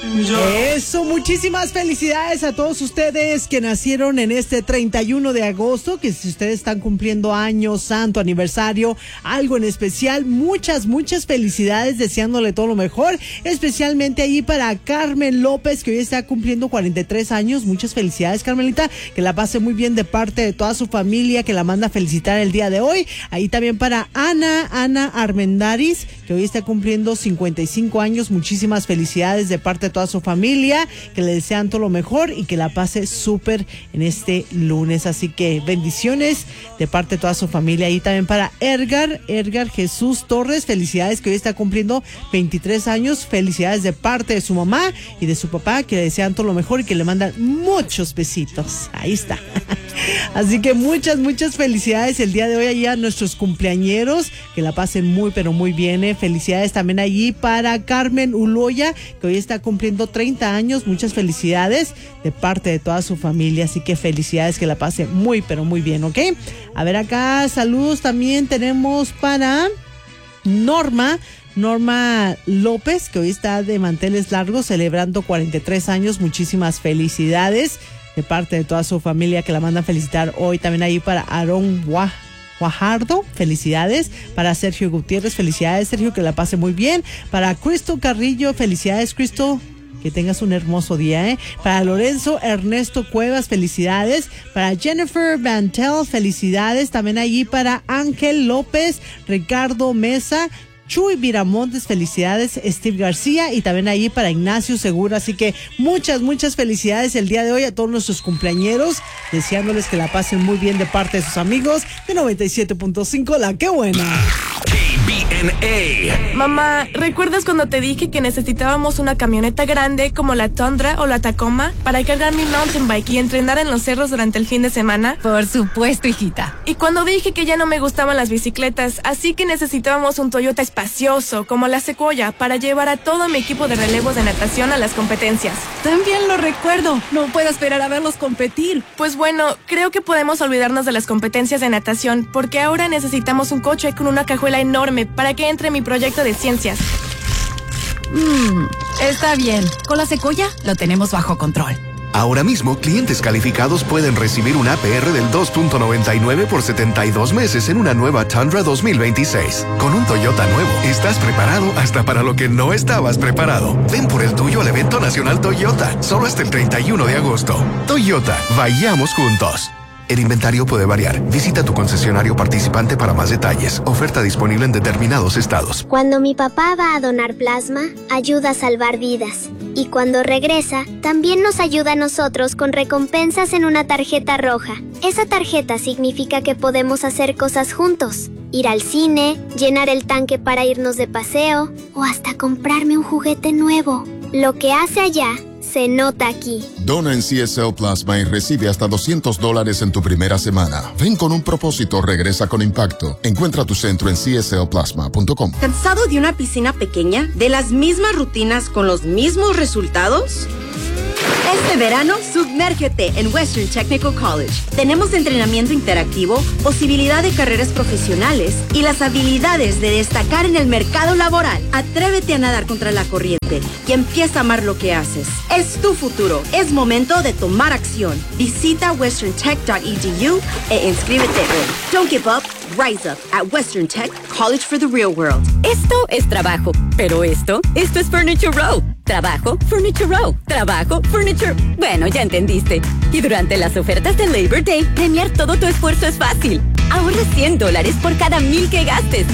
Eso, muchísimas felicidades a todos ustedes que nacieron en este 31 de agosto, que si ustedes están cumpliendo años, santo, aniversario, algo en especial, muchas felicidades, deseándole todo lo mejor, especialmente ahí para Carmen López, que hoy está cumpliendo 43 años, muchas felicidades, Carmelita, que la pase muy bien de parte de toda su familia, que la manda a felicitar el día de hoy, ahí también para Ana Armendáriz, que hoy está cumpliendo 55 años, muchísimas felicidades de parte de toda su familia, que le desean todo lo mejor y que la pase súper en este lunes, así que bendiciones de parte de toda su familia. Y también para Edgar Jesús Torres, felicidades, que hoy está cumpliendo 23 años, felicidades de parte de su mamá y de su papá, que le desean todo lo mejor y que le mandan muchos besitos, ahí está. Así que muchas felicidades el día de hoy allí a nuestros cumpleañeros, que la pasen muy pero muy bien, felicidades también allí para Carmen Uloya, que hoy está cumpliendo 30 años, muchas felicidades de parte de toda su familia, así que felicidades, que la pase muy pero muy bien, ¿ok? A ver acá, saludos también tenemos para Norma López, que hoy está de manteles largos, celebrando 43 años, muchísimas felicidades de parte de toda su familia, que la mandan felicitar hoy. También ahí para Aarón Guajardo, felicidades. Para Sergio Gutiérrez, felicidades, Sergio, que la pase muy bien. Para Cristo Carrillo, felicidades, Cristo, que tengas un hermoso día, Para Lorenzo Ernesto Cuevas, felicidades. Para Jennifer Bantel, felicidades. También allí para Ángel López, Ricardo Mesa, Chuy Viramontes, felicidades, Steve García, y también ahí para Ignacio Segura. Así que muchas felicidades el día de hoy a todos nuestros cumpleañeros, deseándoles que la pasen muy bien de parte de sus amigos de 97.5, La Qué Buena. KBNA. Mamá, ¿recuerdas cuando te dije que necesitábamos una camioneta grande como la Tundra o la Tacoma para cargar mi mountain bike y entrenar en los cerros durante el fin de semana? Por supuesto, hijita. Y cuando dije que ya no me gustaban las bicicletas, así que necesitábamos un Toyota espacioso como la Sequoia para llevar a todo mi equipo de relevos de natación a las competencias. También lo recuerdo. No puedo esperar a verlos competir. Pues bueno, creo que podemos olvidarnos de las competencias de natación, porque ahora necesitamos un coche con una cajuela enorme para que entre mi proyecto de ciencias. Está bien. Con la Sequoia lo tenemos bajo control. Ahora mismo, clientes calificados pueden recibir un APR del 2.99 por 72 meses en una nueva Tundra 2026. Con un Toyota nuevo, estás preparado hasta para lo que no estabas preparado. Ven por el tuyo al evento nacional Toyota, solo hasta el 31 de agosto. Toyota, vayamos juntos. El inventario puede variar. Visita tu concesionario participante para más detalles. Oferta disponible en determinados estados. Cuando mi papá va a donar plasma, ayuda a salvar vidas. Y cuando regresa, también nos ayuda a nosotros con recompensas en una tarjeta roja. Esa tarjeta significa que podemos hacer cosas juntos. Ir al cine, llenar el tanque para irnos de paseo o hasta comprarme un juguete nuevo. Lo que hace allá se nota aquí. Dona en CSL Plasma y recibe hasta $200 en tu primera semana. Ven con un propósito, regresa con impacto. Encuentra tu centro en cslplasma.com. ¿Cansado de una piscina pequeña? ¿De las mismas rutinas con los mismos resultados? Este verano, sumérgete en Western Technical College. Tenemos entrenamiento interactivo, posibilidad de carreras profesionales y las habilidades de destacar en el mercado laboral. Atrévete a nadar contra la corriente y empieza a amar lo que haces. Es tu futuro. Es momento de tomar acción. Visita westerntech.edu e inscríbete hoy. Don't give up. Rise up at Western Tech College for the Real World. Esto es trabajo, pero esto es Furniture Row. Trabajo, Furniture Row. Trabajo, Furniture. Bueno, ya entendiste. Y durante las ofertas de Labor Day, premiar todo tu esfuerzo es fácil. Ahorra $100 por cada 1,000 que gastes.